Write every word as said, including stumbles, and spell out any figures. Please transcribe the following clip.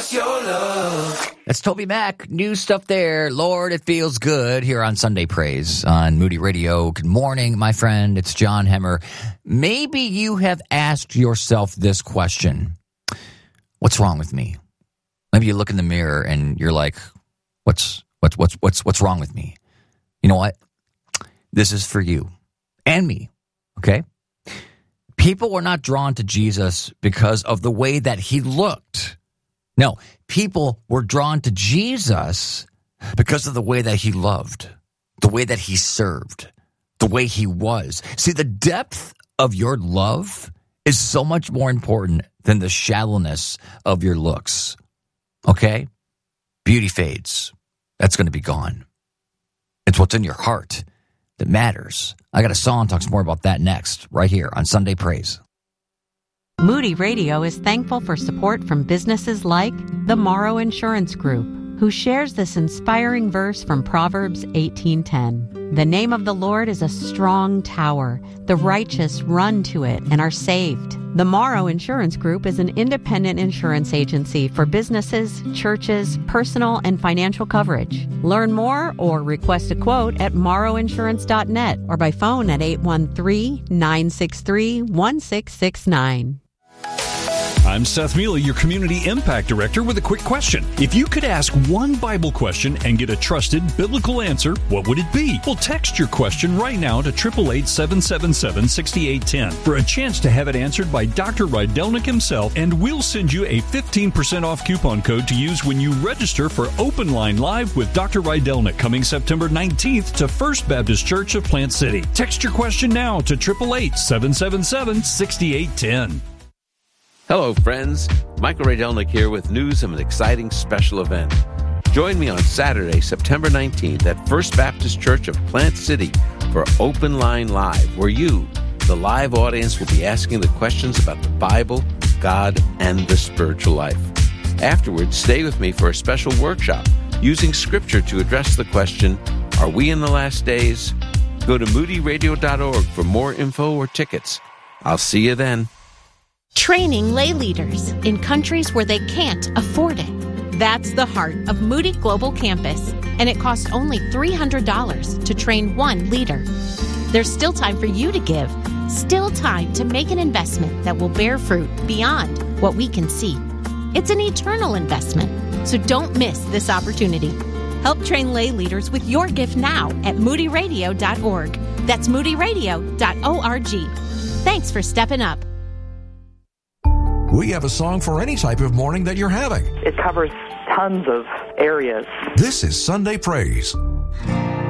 us your love. That's Toby Mac. New stuff there. Lord, it feels good here on Sunday Praise on Moody Radio. Good morning, my friend. It's John Hemmer. Maybe you have asked yourself this question. What's wrong with me? Maybe you look in the mirror and you're like, what's what's what's what's what's wrong with me? You know what? This is for you and me. Okay? People were not drawn to Jesus because of the way that he looked. No, people were drawn to Jesus because of the way that he loved, the way that he served, the way he was. See, the depth of your love is so much more important than the shallowness of your looks. Okay? Beauty fades. That's going to be gone. It's what's in your heart that matters. I got a song that talks more about that next, right here on Sunday Praise. Moody Radio is thankful for support from businesses like the Morrow Insurance Group, who shares this inspiring verse from Proverbs eighteen ten. The name of the Lord is a strong tower. The righteous run to it and are saved. The Morrow Insurance Group is an independent insurance agency for businesses, churches, personal, and financial coverage. Learn more or request a quote at morrow insurance dot net or by phone at eight one three, nine six three, one six six nine. I'm Seth Mealy, your Community Impact Director, with a quick question. If you could ask one Bible question and get a trusted biblical answer, what would it be? Well, text your question right now to eight eight eight, seven seven seven, six eight one zero for a chance to have it answered by Doctor Rydelnik himself, and we'll send you a fifteen percent off coupon code to use when you register for Open Line Live with Doctor Rydelnik coming September nineteenth to First Baptist Church of Plant City. Text your question now to eight eight eight, seven seven seven, six eight one zero. Hello, friends. Michael Rydelnik here with news of an exciting special event. Join me on Saturday, September nineteenth at First Baptist Church of Plant City for Open Line Live, where you, the live audience, will be asking the questions about the Bible, God, and the spiritual life. Afterwards, stay with me for a special workshop using Scripture to address the question, are we in the last days? Go to moody radio dot org for more info or tickets. I'll see you then. Training lay leaders in countries where they can't afford it. That's the heart of Moody Global Campus, and it costs only three hundred dollars to train one leader. There's still time for you to give, still time to make an investment that will bear fruit beyond what we can see. It's an eternal investment, so don't miss this opportunity. Help train lay leaders with your gift now at moody radio dot org. That's moody radio dot org. Thanks for stepping up. We have a song for any type of morning that you're having. It covers tons of areas. This is Sunday Praise.